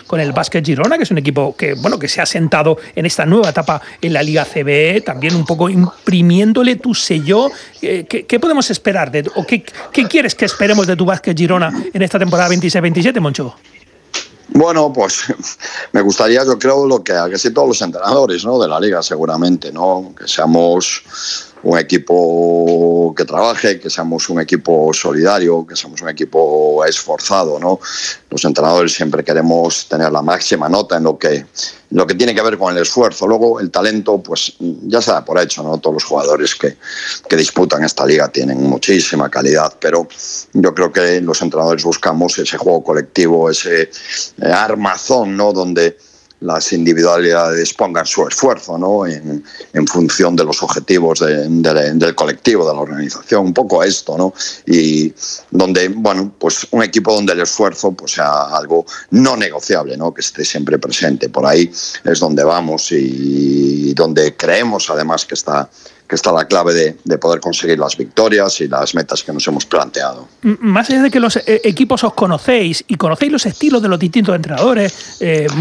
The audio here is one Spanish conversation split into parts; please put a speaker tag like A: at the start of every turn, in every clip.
A: con el Básquet Girona, que es un equipo que, bueno, que se ha sentado en esta nueva etapa en la Liga CB, también un poco imprimiéndole tu sello. ¿Qué podemos esperar o qué quieres que esperemos de tu Básquet Girona en esta temporada 26-27, Moncho?
B: Bueno, pues me gustaría, yo creo, lo que casi todos los entrenadores, ¿no?, de la liga, seguramente, ¿no?, que seamos un equipo que trabaje, que seamos un equipo solidario, que seamos un equipo esforzado, ¿no? Los entrenadores siempre queremos tener la máxima nota en lo que tiene que ver con el esfuerzo. Luego el talento, pues ya se da por hecho, ¿no? Todos los jugadores que disputan esta liga tienen muchísima calidad, pero yo creo que los entrenadores buscamos ese juego colectivo, ese armazón, ¿no?, donde las individualidades pongan su esfuerzo, ¿no?, en función de los objetivos del colectivo, de la organización, un poco esto, ¿no? Y donde, bueno, pues un equipo donde el esfuerzo pues sea algo no negociable, ¿no?, que esté siempre presente. Por ahí es donde vamos y donde creemos además que está la clave de poder conseguir las victorias y las metas que nos hemos planteado.
A: Más allá de que los equipos os conocéis y conocéis los estilos de los distintos entrenadores,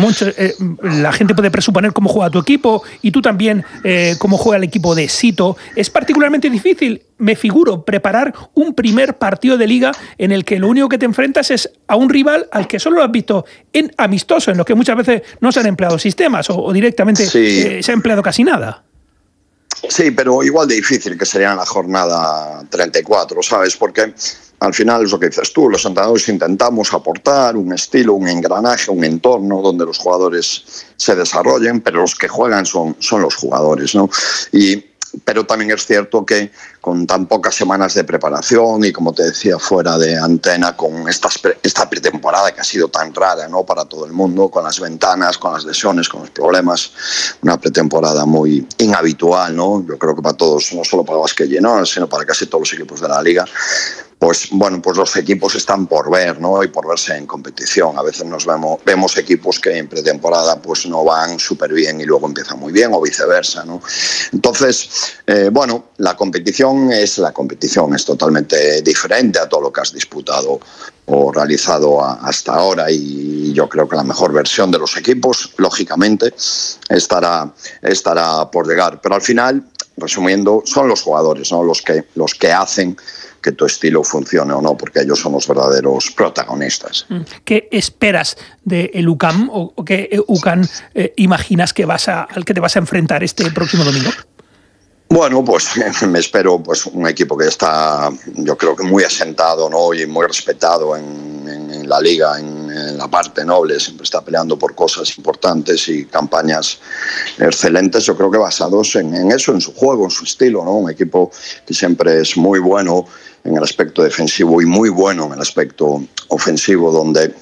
A: la gente puede presuponer cómo juega tu equipo y tú también cómo juega el equipo de Sito. Es particularmente difícil, me figuro, preparar un primer partido de liga en el que lo único que te enfrentas es a un rival al que solo lo has visto en amistoso, en los que muchas veces no se han empleado sistemas o directamente se ha empleado casi nada.
B: Sí, pero igual de difícil que sería en la jornada 34, ¿sabes? Porque al final es lo que dices tú, los entrenadores intentamos aportar un estilo, un engranaje, un entorno donde los jugadores se desarrollen, pero los que juegan son los jugadores, ¿no? Pero también es cierto que con tan pocas semanas de preparación y, como te decía, fuera de antena, con esta pretemporada que ha sido tan rara, ¿no?, para todo el mundo, con las ventanas, con las lesiones, con los problemas, una pretemporada muy inhabitual, ¿no? Yo creo que para todos, no solo para Básquet Girona, sino para casi todos los equipos de la liga. Pues bueno, pues los equipos están por ver, ¿no?, y por verse en competición. A veces vemos equipos que en pretemporada pues no van súper bien y luego empiezan muy bien, o viceversa, ¿no? Entonces, bueno, la competición es totalmente diferente a todo lo que has disputado o realizado hasta ahora, y yo creo que la mejor versión de los equipos, lógicamente, estará por llegar. Pero al final, resumiendo, son los jugadores, ¿no?, los que hacen que tu estilo funcione o no, porque ellos son los verdaderos protagonistas.
A: ¿Qué esperas del UCAM o qué UCAM imaginas al que te vas a enfrentar este próximo domingo?
B: Bueno, pues me espero pues un equipo que está, yo creo que muy asentado, ¿no?, y muy respetado en la liga, en la parte noble. Siempre está peleando por cosas importantes y campañas excelentes, yo creo que basados en eso, en su juego, en su estilo, ¿no? Un equipo que siempre es muy bueno en el aspecto defensivo y muy bueno en el aspecto ofensivo, donde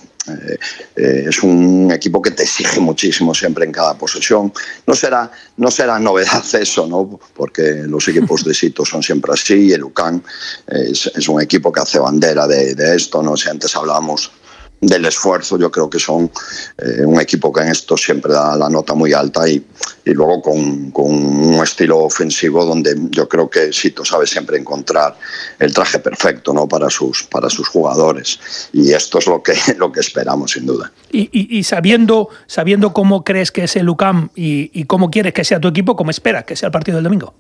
B: es un equipo que te exige muchísimo siempre en cada posesión. No será novedad eso, ¿no?, porque los equipos de Sito son siempre así, y el UCAM es un equipo que hace bandera de esto, ¿no? Si antes hablábamos del esfuerzo, yo creo que son un equipo que en esto siempre da la nota muy alta, y luego con un estilo ofensivo donde yo creo que Sito sabe siempre encontrar el traje perfecto, ¿no?, para sus jugadores, y esto es lo que esperamos, sin duda.
A: Y sabiendo cómo crees que es el UCAM y cómo quieres que sea tu equipo, ¿cómo esperas que sea el partido del domingo?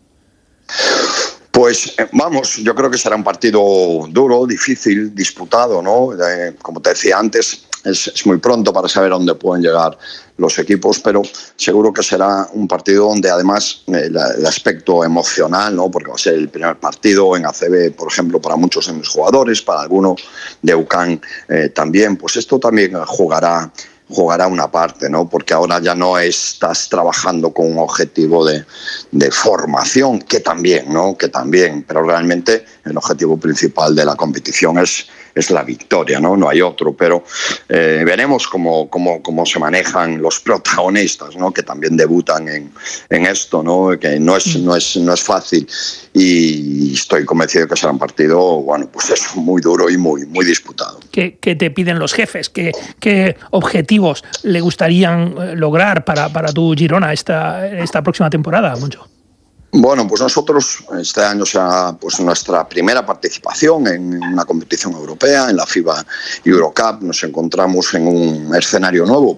B: Pues vamos, yo creo que será un partido duro, difícil, disputado, ¿no? Como te decía antes, es muy pronto para saber a dónde pueden llegar los equipos, pero seguro que será un partido donde además el aspecto emocional, ¿no?, porque va a ser el primer partido en ACB, por ejemplo, para muchos de mis jugadores, para alguno de UCAM también, pues esto también jugará una parte, ¿no?, porque ahora ya no estás trabajando con un objetivo de formación, que también, ¿no?, pero realmente el objetivo principal de la competición es la victoria, ¿no? No hay otro, pero veremos cómo se manejan los protagonistas, ¿no?, que también debutan en esto, ¿no?, que no es fácil, y estoy convencido de que será un partido, bueno, pues es muy duro y muy disputado.
A: ¿Qué te piden los jefes? ¿Qué objetivos le gustarían lograr para tu Girona esta próxima temporada, Moncho?
B: Bueno, pues nosotros este año será pues nuestra primera participación en una competición europea, en la FIBA Eurocup. Nos encontramos en un escenario nuevo